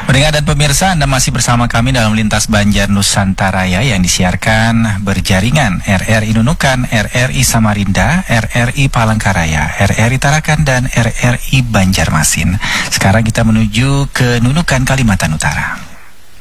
Pendengar dan pemirsa, Anda masih bersama kami dalam Lintas Banjar Nusantara yang disiarkan berjaringan RRI Nunukan, RRI Samarinda, RRI Palangkaraya, RRI Tarakan, dan RRI Banjarmasin. Sekarang kita menuju ke Nunukan, Kalimantan Utara.